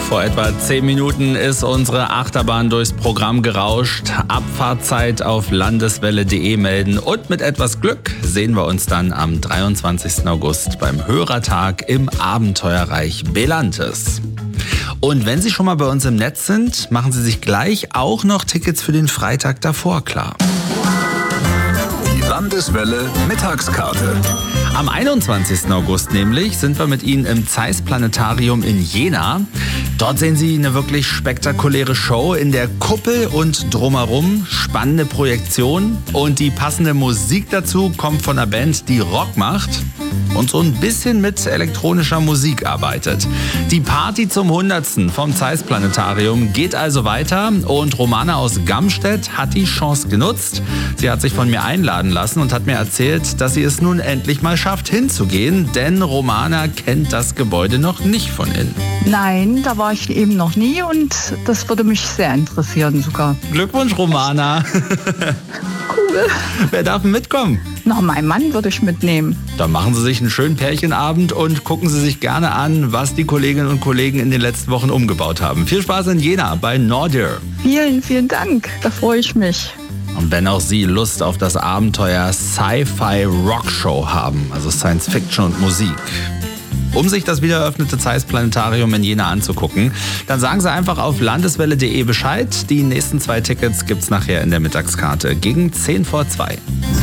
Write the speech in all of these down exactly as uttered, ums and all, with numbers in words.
Vor etwa zehn Minuten ist unsere Achterbahn durchs Programm gerauscht. Abfahrtzeit auf landeswelle punkt de melden und mit etwas Glück sehen wir uns dann am dreiundzwanzigsten August beim Hörertag im Abenteuerreich Belantes. Und wenn Sie schon mal bei uns im Netz sind, machen Sie sich gleich auch noch Tickets für den Freitag davor klar. Die Landeswelle Mittagskarte. Am einundzwanzigsten August nämlich sind wir mit Ihnen im Zeiss Planetarium in Jena. Dort sehen Sie eine wirklich spektakuläre Show in der Kuppel und drumherum. Spannende Projektion und die passende Musik dazu kommt von einer Band, die Rock macht und so ein bisschen mit elektronischer Musik arbeitet. Die Party zum hundertsten vom Zeiss Planetarium geht also weiter und Romana aus Gamstedt hat die Chance genutzt. Sie hat sich von mir einladen lassen und hat mir erzählt, dass sie es nun endlich mal schafft hinzugehen, denn Romana kennt das Gebäude noch nicht von innen. Nein, da war ich eben noch nie und das würde mich sehr interessieren sogar. Glückwunsch, Romana. Cool. Wer darf denn mitkommen? Na, meinen Mann würde ich mitnehmen. Dann machen Sie sich einen schönen Pärchenabend und gucken Sie sich gerne an, was die Kolleginnen und Kollegen in den letzten Wochen umgebaut haben. Viel Spaß in Jena bei Nordir. Vielen, vielen Dank. Da freue ich mich. Und wenn auch Sie Lust auf das Abenteuer Sci-Fi Rockshow haben, also Science Fiction und Musik, um sich das wiedereröffnete Zeiss Planetarium in Jena anzugucken, dann sagen Sie einfach auf landeswelle punkt de Bescheid. Die nächsten zwei Tickets gibt's nachher in der Mittagskarte gegen zehn vor zwei.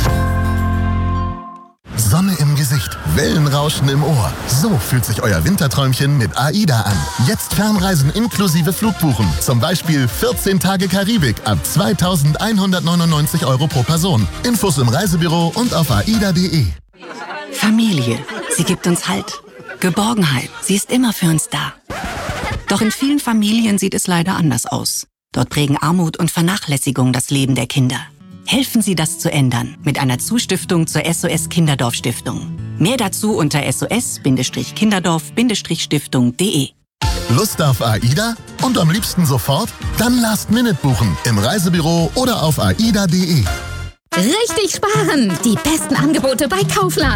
Sonne im Gesicht, Wellenrauschen im Ohr. So fühlt sich euer Winterträumchen mit AIDA an. Jetzt Fernreisen inklusive Flugbuchen. Zum Beispiel vierzehn Tage Karibik ab zweitausendeinhundertneunundneunzig Euro pro Person. Infos im Reisebüro und auf aida punkt de. Familie, sie gibt uns Halt. Geborgenheit, sie ist immer für uns da. Doch in vielen Familien sieht es leider anders aus. Dort prägen Armut und Vernachlässigung das Leben der Kinder. Helfen Sie, das zu ändern mit einer Zustiftung zur S O S Kinderdorf Stiftung. Mehr dazu unter s o s kinderdorf stiftung punkt de. Lust auf AIDA? Und am liebsten sofort? Dann Last Minute buchen im Reisebüro oder auf aida punkt de. Richtig sparen! Die besten Angebote bei Kaufland.